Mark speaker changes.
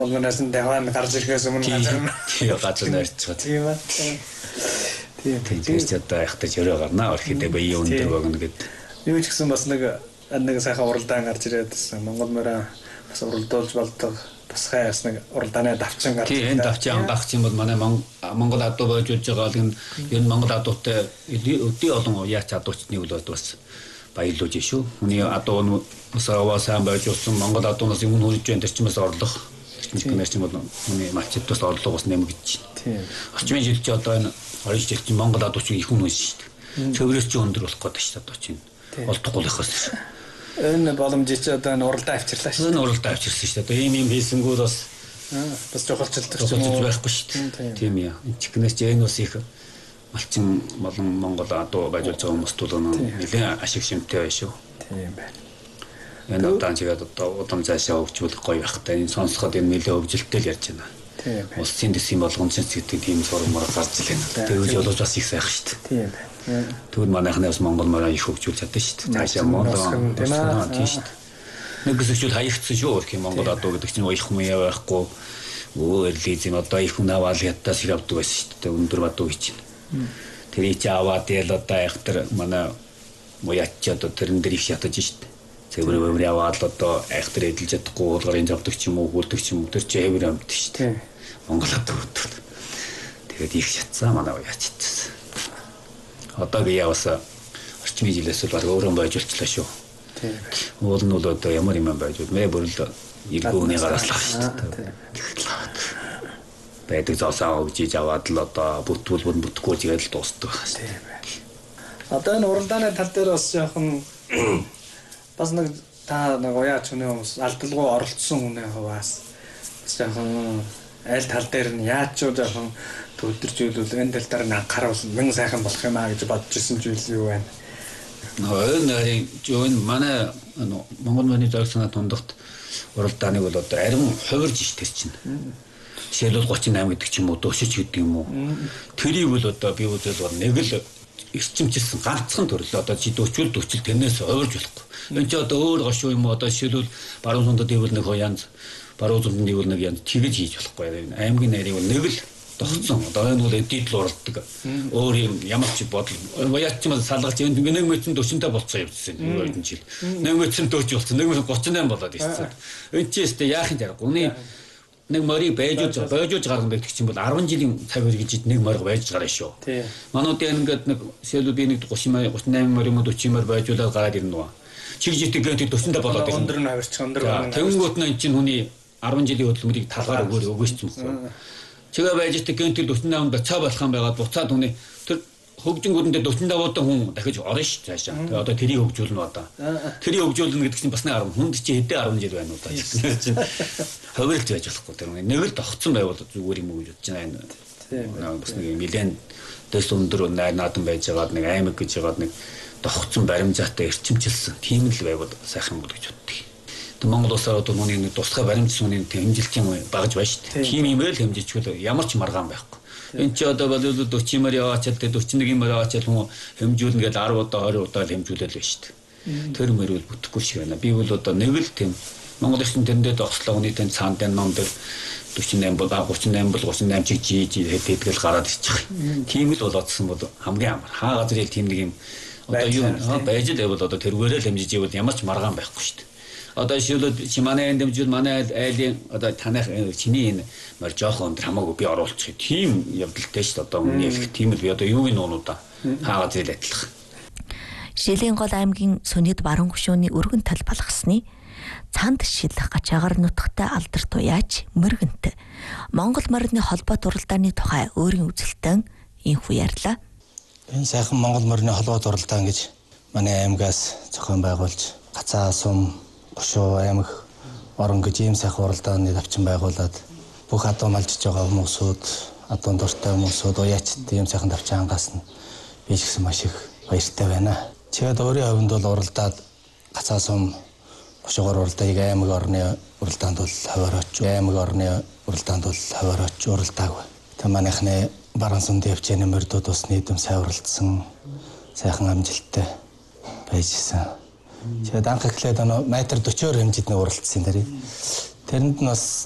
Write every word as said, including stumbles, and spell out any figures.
Speaker 1: Улманаас нь даваан гарч ирэхээс өмнө газар нь
Speaker 2: тийм газар нэрчээд.
Speaker 1: Тийм ба. Тийм.
Speaker 2: Тэгж одоо яхтаж өрөө гарнаа орхидээ бие өндөр багна гэд.
Speaker 1: Юу ч гэсэн бас нэг нэг сайхан уралдаан гарч ирээд Монгол морь бас уралдуулж болдог. Тусгай бас нэг уралдааны давчин гарч.
Speaker 2: Тийм энэ давчин ангаах юм бол манай Монгол адуу байж болж байгаа л энэ Монгол адуутай өдий олон яач адуучны үл бас баярлуулж шүү. Хүний адуу нь усаа сайн байж болсон Монгол адуунаас юм хурж байна тэр чинь бас орлого. Нэг юм бол хүний малчдаас орлого бас нэмэгдэж байна. Тийм. Орчмын жил чи одоо энэ орчин жил чи Монгол адууч их хүн уншиж шүү дээ. Цөврөөс чи өндөр болох гэдэг шүү дээ одоо чинь. Олдохгүй байхаас.
Speaker 1: Энэ боломжийг чи одоо энэ уралдаа авчирлаа шүү.
Speaker 2: Энэ уралдаа авчирсан шүү дээ. Одоо ийм юм хийсэнгүүд бас
Speaker 1: бас жохолцолдог
Speaker 2: ч юм байхгүй шүү дээ. Тийм яа. Чихнээс чи энэ бас их малчин болон Монгол адуу байж байгаа хүмүүс тул нэлээд ашиг шимтэй байна шүү.
Speaker 1: Тийм байна.
Speaker 2: Энэ удаан чигээд одоо удам цаашаа хөгжүүлэх гоё байхтай. Энэ сонсоход энэ нэлээд хөгжилтэй л ярьж байна.
Speaker 1: Тийм.
Speaker 2: Улсын дэс юм болгон ч гэдэг тийм сурмаар гарч илээ. Тэгвэл боловч бас их сайх шүү
Speaker 1: дээ. Тийм байна.
Speaker 2: Тэгвэл манайхны бас Монгол морь их хөгжүүлж чадсан шүү дээ. Цаашаа Монгол тийм аа тийм шүү дээ. Нэг хэсэгчүүд хаягдсан шүү гэх юм Монгол адуу гэдэг чинь их хүн явахгүй. Өө эрлиз юм одоо их хүн аваад ятаас их авдаг байсан шүү дээ. Өндөр бадуу гэж чинь. Тэр их аваад ял одоо айхтар манай мояч одоо тэрэн дээр их шатаж шүү дээ. Цэвэр өвөр яваад одоо айхтар эдэлж чадахгүй уулгарын завдаг ч юм уу хүлдэг ч юм уу тэр чи хэвэр амт шүү дээ. Монгол адуу. Тэгээд их шатсан манай мояч чидсэн. Одоо би яваас орчмын жилээс бол өөрөө байж болчлаа шүү.
Speaker 1: Тийм.
Speaker 2: Уул нь бол одоо ямар юм байж бол мэ бүрл иргүүний гараслах шүү дээ. Байдаг зоосаа өгжиж аваад л одоо бүтгүүл бүн бүтггүй тэгээд л дуустдаг байна.
Speaker 1: Тийм байна. Одоо энэ уралдааны тал дээр бас жоохон бас нэг та нэг уяач хүний хүмүүс алдалгүй оролцсон хүний хуваас бас жоохон аль тал дээр нь яаж ч жоохон төвлөржүүлвэл энэ тал дээр нь анхааруул мэн сайхан болох юм аа гэж бодож ирсэн зүйл юу байна?
Speaker 2: Нөө нэрийн жон манай Монгол морины зориг санаа тундагт уралдааныг бол одоо арим хувирж ш тэр чинь. Жишээлбэл гучин восемь гэдэг ч юм уу дөөшөж гэдэг юм уу. Тэрийг бол одоо би үзэл бол нэг л эрчимчилсэн ганцхан төрөл одоо чи дөрчүүл дөрчил тэрнээс хувирж болохгүй. Энд чи одоо өөр гошуу юм уу одоо жишээлбэл баруун сундад ивэл нэг янз баруун сундад ивэл нэг янз тэгэж хийж болохгүй. Аймгийн нарийн нэг л тогтсон. Одоо энэ бол эдийдл уралдаг. Өөр юм ямар ч бодол. Уяач юм салгаж энэ нэг метр дөрчинтэй болцсон явчихсан. Өөрөөр жил. нэг метр дөрж болцсон. нэг метр гучин восемь болоод ирсэн. Энд чи өстө яах юм ярихгүй. Үний нэг морийг байж байж гарган байдаг чинь бол арван жилийн цаг үргэж нэг морь байж гараа шүү. Манууд ингээд нэг сэлүү би нэг тридцать восемь морь юм forty морь байжуулаад гараад ирнэ нөө. Чиг житэг гэнт дөрчөндөө болоод ирнэ.
Speaker 1: Өндөр нь авирч өндөр
Speaker 2: байна. Тэнгүүт нь чинь хүний арван жилийн хөдөлмөрийг талгаар өгөөр өгөөч юм байна. Чигээ байж житэг гэнт forty-eight бацаа болох юм байгаад буцаад хүний тэр хөгжингүүдэндээ forty-five удаа хүн дахиж орно ш цаашаа. Тэгээ одоо тэрийг хөгжүүлнэ одоо. Тэрийг хөгжүүлнэ гэдэг чинь бас нэг арван хүнд чи хэдэн арван жил байна уу та чинь. Хөвөлж байж болохгүй тэр нэг л тогтсон байвал зүгээр юм уу гэж бодож байна. Тийм. Бас нэг нэлээд дэс өндөр наадам байж байгаад нэг аймаг гэж байгаад нэг тогтсон баримжаатай эрчимчилсэн тийм л байвал сайхан юм бол гэж боддог. Тэг Монгол улсаар одоо нүуний нэг тусгай баримжсан үний хэмжилтийн багж байна шүү дээ. Тийм юм л хэмжижгүй ямар ч маргаан байхгүй. Энд чи одоо бол forty мөр яваачаад forty-one мөр яваачаад хүн хэмжүүлнэ гэдэг ten удаа twenty удаа л хэмжүүлэл байна шүү дээ. Тэр мөрөөл бүтэхгүй шиг байна. Би бол одоо нэг л тийм Монгол улсын тэрэндээ догслоо хүний тэн цаанд энэ ном дээр forty-eight бол thirty-eight бол thirty-eight чиг жиж хэдэгэл гараад ирчих. Тийм л болоодсон бол хамгийн амар. Хаа газар ил тийм нэг юм одоо юу байж л байвал одоо тэргээрээ л хэмжиж ивэл ямар ч маргаан байхгүй шүү дээ. Одоо шилээд чи манай эндэмжүүл манай айлын одоо танах чиний энэ мөр жоохон өндөр хамаагүй би оруулчих. Тийм явдалтай шүү дээ. Одоо үнэ хэлэх тийм л би одоо юу гин уунуудаа хаагаа зээл адилах.
Speaker 3: Шилийн гол аймгийн Сүнэд баруун гүшүүний өргөн тал балгасны цанд шилэх гачаагаар нутагтай алдар туяач мөргөнт Монгол морины холбоо уралдааны тухай өөрийн үзэлтэн инхүү ярьлаа.
Speaker 4: Энэ сайхан Монгол морины холбоо уралдаан гэж манай аймгаас зохион байгуулж гацаа сум гушуу аймаг орон гэж ийм сайхан уралдааны давчин байгуулад бүх адуу малжиж байгаа хүмүүсүүд адуун дуртай хүмүүсүүд уяачд ийм сайхан давчин ангаас нь би ч гэсэн маш их баяртай байна. Тэгээд өөрийн хувьд бол уралдаад гацаа сум гушуугаар уралдааг аймаг орны уралдаанд бол хаваараач аймаг орны уралдаанд бол хаваараач уралдааг. Тэ манайхны баруун сундын хвчээний мордууд бас нийтэм сайн уралдсан сайхан амжилттай байжсэн. Тэгээд анх эхлээд метр forty хэмжээнд уралдсан дэрий. Тэрэнд нь бас